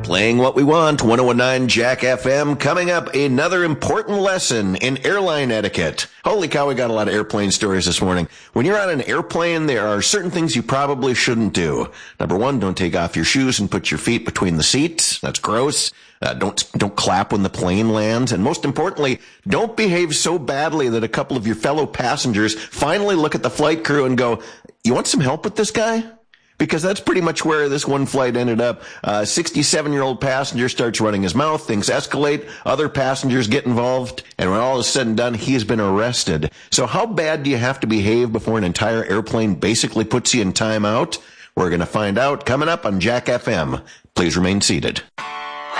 Playing what we want, 1019 Jack FM. Coming up, another important lesson in airline etiquette. Holy cow, we got a lot of airplane stories this morning. When you're on an airplane, there are certain things you probably shouldn't do. Number one, don't take off your shoes and put your feet between the seats. That's gross. Don't clap when the plane lands. And most importantly, don't behave so badly that a couple of your fellow passengers finally look at the flight crew and go, "You want some help with this guy?" Because that's pretty much where this one flight ended up. 67-year-old passenger starts running his mouth, things escalate, other passengers get involved, and when all is said and done, he has been arrested. So how bad do you have to behave before an entire airplane basically puts you in timeout? We're going to find out coming up on Jack FM. Please remain seated.